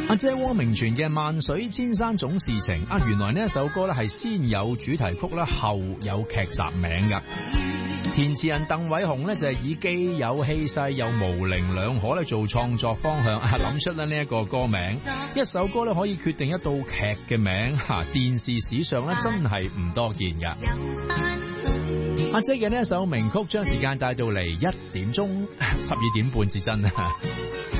阿姐汪明荃嘅《萬水千山總是情》原來呢一首歌咧係先有主題曲啦，後有劇集名噶。填詞人鄧偉雄咧就係以既有氣勢又模棱兩可咧做創作方向諗出咧呢一個歌名。一首歌咧可以決定一道劇嘅名電視史上咧真係唔多見噶。阿姐嘅呢一首名曲將時間帶到嚟1點鐘，12點半至真。